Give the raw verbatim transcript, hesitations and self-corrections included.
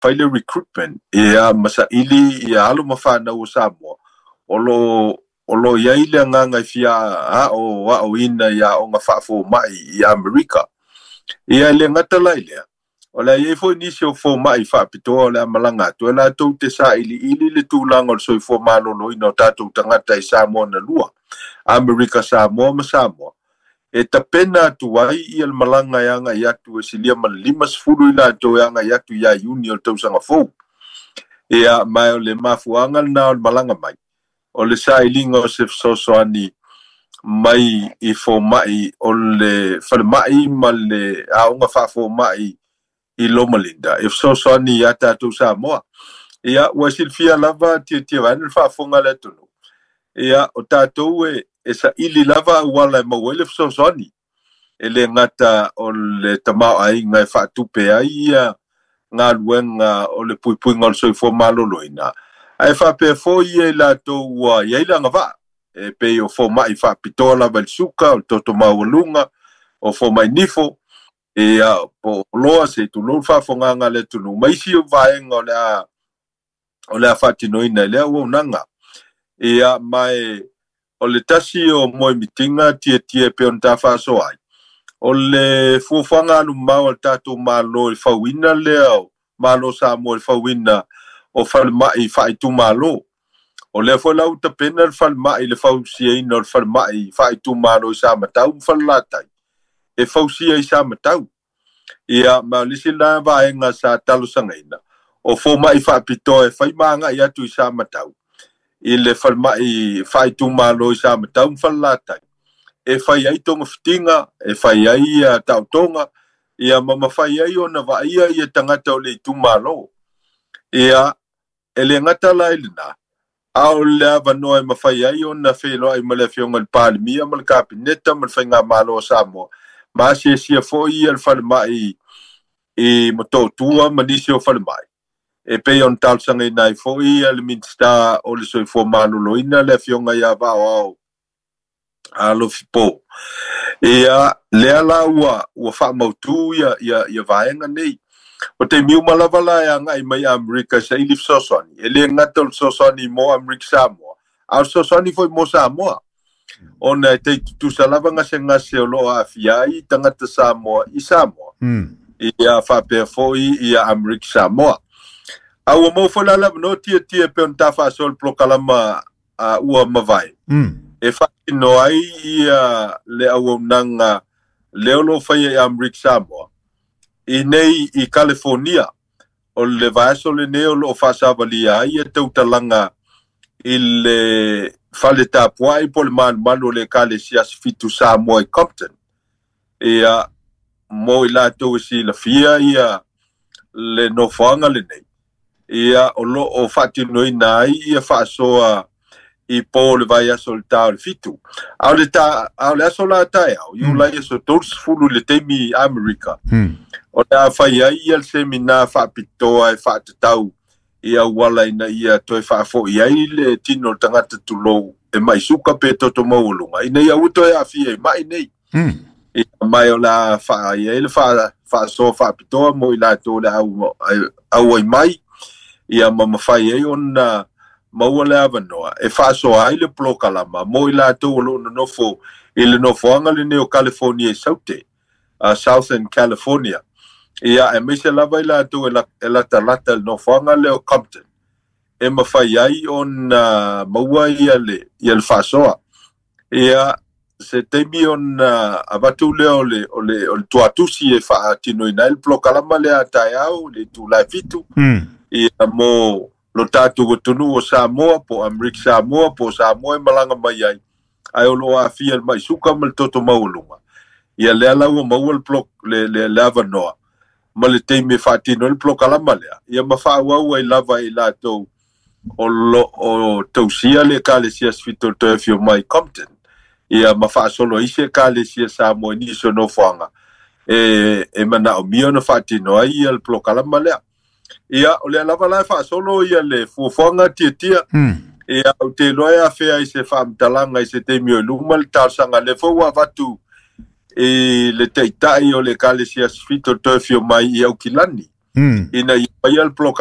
faile recruitment ia masaili ia alu mafana o Samoa olo olo ia ile nganga fia a o wa o ina ia o nga fafo mai i America ia le ngatala ile ola ia fo inisio fo mai fa pito la malanga to la to te sa ili ili le tulanga so fo malo no ino tatu tangata i Samoa na lua America Samoa ma Samoa e tapena tu wai i al malanga yanga yatu e silia man lima sfuru ila to yanga yatu ya union tau sanga fo e a mai o le mafuanga na o malanga mai o le sa ilinga o se sosoani mai i fo mai o le fale mai ma le aunga fa fo mai i Loma Linda e sosoani yata tau Samoa e a wasilfia lava tia tia wani fa fonga le tunu e a o tatou e e sa ili lava wala mawele fsosoni ele ngata o le tamao ai ngai fa tupe ai nga luenga o le puipui ngol soi fo malo loina ai fa pe fo ye la to wa ye la ngava e pe o fo mai fa pitola val suka o toto mawalunga o fo mai nifo e a po loa se tu lo fa fo nga le tu no mai si vai ngola o le fatinoina le o nanga e a mai o le tasi o moi mitinga tia tia pe on ta fa so ai o le fufanga lu mau tatu malo i fawina leo malo sa mo i fawina o fal mai fai tu malo o le fo lau ta pena fal mai le fausia no fal mai fai tu malo sa matau fal latai e fausia sa matau ia ma lisi la va nga sa talu sangaina o fo mai fa pito e fai manga ia tu sa matau ile fal mai fai tu malo sa matau fal latai e fai ai tonga fitinga e fai ai a tautonga ia mama fai ai ona va ia ia tangata o le tu malo ia ele ngata la ilina au le avano e mafai ai ona felo ai male fionga il palmia mal kabineta mal fai nga malo Samoa ma se sia foi al fal mai e moto tua manisio fal mai e pe on tal sanga nai foi al minsta o le soi fo malo loina le fionga ia va o alo fipo ia le ala ua ua fa mautu ia ia ia vaenga nei o te miu malavala ya ngai mai America sa ilif sosoni ele ngatol sosoni mo America Samoa al sosoni foi mo Samoa ona te tu salava nga se nga se lo afiai tangata Samoa i Samoa ia fa pe foi ia America Samoa au mo fola la no tie tie pe on ta fa sol prokalama ua mavai e fa no ai ia le au nanga leolo fai e America Samoa i nei i California o le vaso le neo lo fa savalia ai e tau talanga i le fale tapuai po le man malo le kale sias fitu Samoa i Compton ia mo i la tau si la fia ia le no fanga le nei ia o lo o fati noi nai ia fa soa i po le vai aso le tau le fitu. Au le ta, au le aso la tai au, iu lai aso tors fulu le teimi America. O le a fai ai ia le semina fa pitoa e fa te tau ia wala ina ia toi fa fo ia i le tino tangata tulou e mai suka pe toto maulunga. Ina ia uto e a fia i mai nei. Ia mai o la fa ia le fa fa so fa pitoa mo i la to le au au ai mai. Ia mama fai ai ona maua le avanoa e faso ai le plokalama mo i la to lo no fo ile no fo anga le neo California e saute uh, Southern California ia e me se lava i la to e la, e la talata no fo anga le o Compton e mawhai ai on uh, maua i ale i al fasoa ia se temi on uh, avatu le o le o le o le tuatusi e fa tino ina il plokalama le atai au le tu la fitu mm. ia mo lo tatu go tunu o Samoa po America Samoa po Samoa malanga mai ai ai o lo afia mai suka mal toto maulunga ia le ala o maul plok le le lava noa mal te me fatino el plokala malea ia ma fa wa wa lava i la to o lo o tosia le kalesia fito to fio mai Compton ia ma fa solo ise kalesia Samoa ni so no fanga e e mana o mio no fatino ai el plokala malea ia o le lava la fa solo ia le fofonga titia mm. ia o te loia fea i se fam talanga i se te mio lumal tasanga le fo wa vatu e le teitai o le kalesia fito to fio mai i au kilani ina i pai al